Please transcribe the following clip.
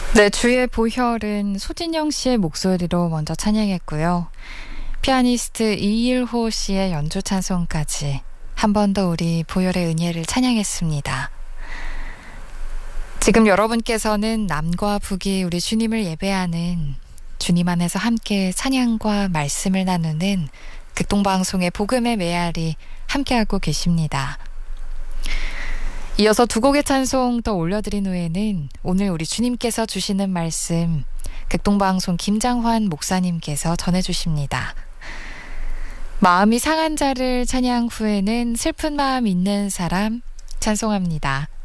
네, 주의 보혈은 소진영 씨의 목소리로 먼저 찬양했고요. 피아니스트 이일호 씨의 연주 찬송까지 한 번 더 우리 보혈의 은혜를 찬양했습니다. 지금 여러분께서는 남과 북이 우리 주님을 예배하는 주님 안에서 함께 찬양과 말씀을 나누는 극동방송의 복음의 메아리 함께하고 계십니다. 이어서 두 곡의 찬송 더 올려드린 후에는 오늘 우리 주님께서 주시는 말씀 극동방송 김장환 목사님께서 전해주십니다. 마음이 상한 자를 찬양 후에는 슬픈 마음 있는 사람 찬송합니다.